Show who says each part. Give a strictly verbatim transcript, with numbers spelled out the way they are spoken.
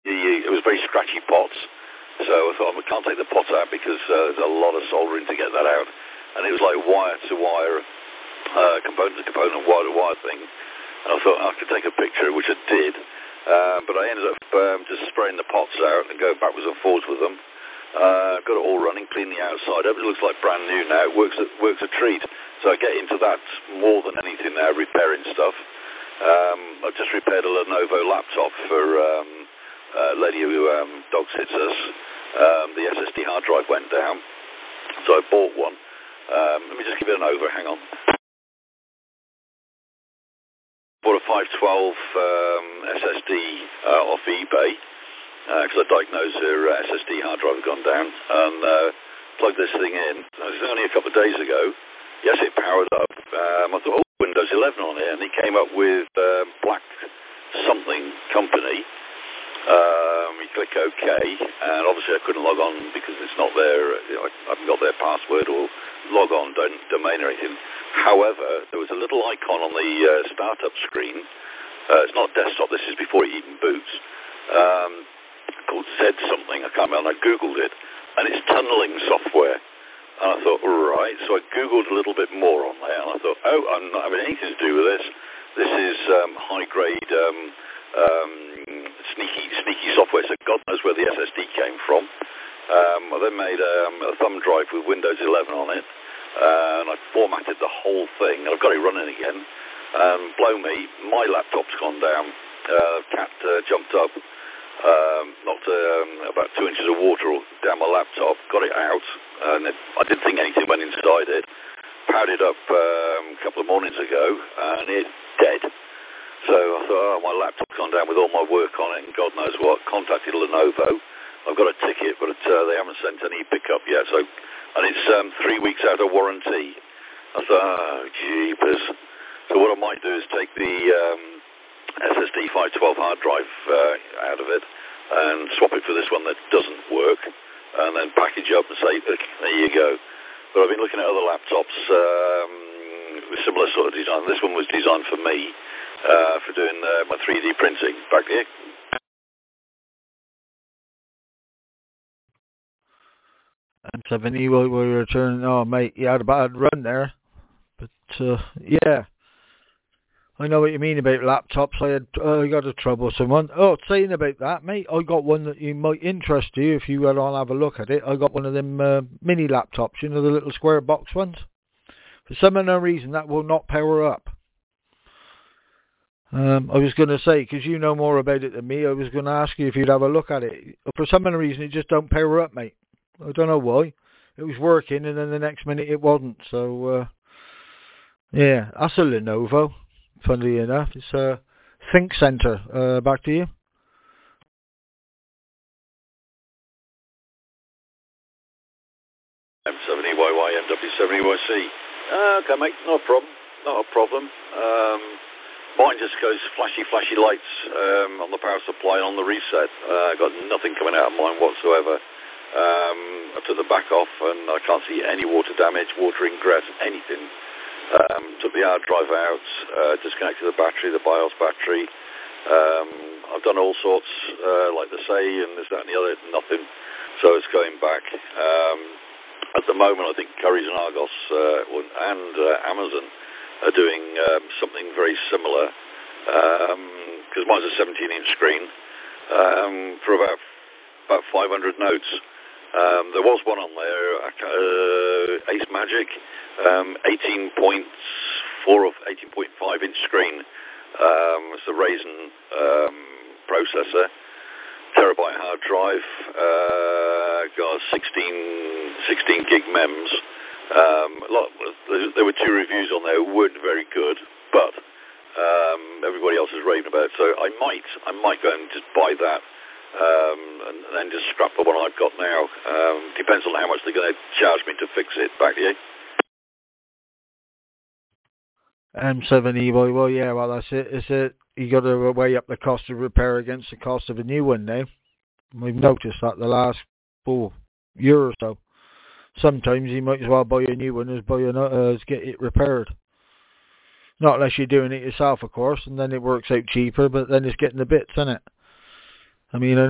Speaker 1: it was very scratchy pots. So I thought, I can't take the pots out because uh, there's a lot of soldering to get that out. And it was like wire to wire, uh, component to component, wire to wire thing. And I thought I could take a picture, which I did. Uh, but I ended up um, just spraying the pots out and going backwards and forwards with them. Uh, got it all running, clean the outside up. It looks like brand new now. It works a, works a treat. So I get into that more than anything now, repairing stuff. Um, I just repaired a Lenovo laptop for um, a lady who um, dog sits us. Um, the S S D hard drive went down, so I bought one. Um, let me just give it an over, hang on. Bought a five twelve um, S S D uh, off eBay, because uh, I diagnosed her uh, S S D hard drive had gone down, and uh, plugged this thing in. It was only a couple of days ago. Yes, it powered up. Um, I thought, oh, Windows eleven on it, and it came up with uh, Black something company. Um, you click OK, and obviously I couldn't log on because it's not there. You know, I haven't got their password or log on don't, domain or anything. However, there was a little icon on the uh, startup screen. Uh, it's not desktop. This is before it even boots. Um, called Z something. I can't remember. I googled it, and it's tunneling software. And I thought, all right. So I googled a little bit more on there, and I thought, oh, I'm not having anything to do with this. This is um, high grade. Um, um, sneaky sneaky software, so God knows where the S S D came from. Um, I then made um, a thumb drive with Windows eleven on it, uh, and I formatted the whole thing, and I've got it running again. Um, blow me, my laptop's gone down. Uh, cat uh, jumped up, um, knocked um, about two inches of water down my laptop, got it out, and it, I didn't think anything went inside it. Powered it up um, a couple of mornings ago, and it's dead. So I thought, oh, my laptop's gone down with all my work on it, and God knows what. Contacted Lenovo. I've got a ticket, but uh, they haven't sent any pickup yet. So, and it's um, three weeks out of warranty. I thought, oh, jeepers. So what I might do is take the um, S S D five twelve hard drive uh, out of it and swap it for this one that doesn't work, and then package up and say, look, there you go. But I've been looking at other laptops um, with similar sort of design. This one was designed for me. Uh, for doing uh, my three D printing. Back here.
Speaker 2: And seventy, we were returning. Oh, mate, you had a bad run there. But, uh, yeah. I know what you mean about laptops. I had, uh, I got a troublesome one. Oh, saying about that, mate, I got one that you might interest you if you went on have a look at it. I got one of them uh, mini laptops, you know, the little square box ones. For some unknown reason, that will not power up. Um, I was going to say, because you know more about it than me, I was going to ask you if you'd have a look at it. For some reason, it just don't power up, mate. I don't know why. It was working, and then the next minute it wasn't. So, uh, yeah, that's a Lenovo, funnily enough. It's a Think Center. Uh, back to you.
Speaker 1: M seventy Y Y, M W seventy Y C. Uh, okay, mate, not a problem. Not a problem. Um... Mine just goes flashy, flashy lights um, on the power supply and on the reset. I uh, got nothing coming out of mine whatsoever. Um, I took the back off and I can't see any water damage, water ingress, anything. Um, took the hard drive out, uh, disconnected the battery, the BIOS battery. Um, I've done all sorts, uh, like they say, and this, that, and the other, nothing. So it's going back. Um, at the moment, I think Currys and Argos uh, and uh, Amazon are doing um, something very similar, because um, mine's a seventeen inch screen, um, for about about five hundred notes. Um, there was one on there, uh, Ace Magic, um, eighteen point four or eighteen point five inch screen. Um, it's a Ryzen um, processor, terabyte hard drive, uh, got sixteen, sixteen gig mems. Um, a lot, there were two reviews on there who weren't very good, but um, everybody else is raving about it. So I might, I might go and just buy that um, and then just scrap the one I've got now. Um, depends on how much they're going to charge me to fix it. Back to you.
Speaker 2: M seventy, well, well, yeah, well, that's it. It's it. You got to weigh up the cost of repair against the cost of a new one now. We've noticed that the last oh, year or so. Sometimes you might as well buy a new one as buy another, as get it repaired. Not unless you're doing it yourself, of course, and then it works out cheaper, but then it's getting the bits, isn't it? I mean,